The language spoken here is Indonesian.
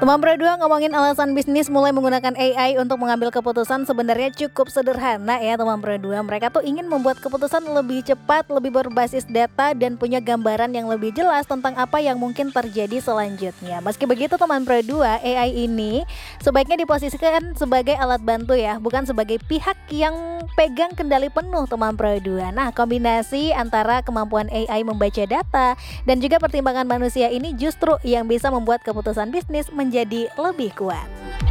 Teman berdua ngomongin alasan bisnis mulai menggunakan AI untuk mengambil keputusan sebenarnya cukup sederhana ya teman berdua. Mereka tuh ingin membuat keputusan lebih cepat, lebih berbasis data dan punya gambaran yang lebih jelas tentang apa yang mungkin terjadi selanjutnya. Meski begitu teman berdua, AI ini sebaiknya diposisikan sebagai alat bantu ya, bukan sebagai pihak yang pegang kendali penuh teman berdua. Nah, kombinasi antara kemampuan AI membaca data dan juga pertimbangan manusia ini justru yang bisa membuat keputusan bisnis menjadi lebih kuat.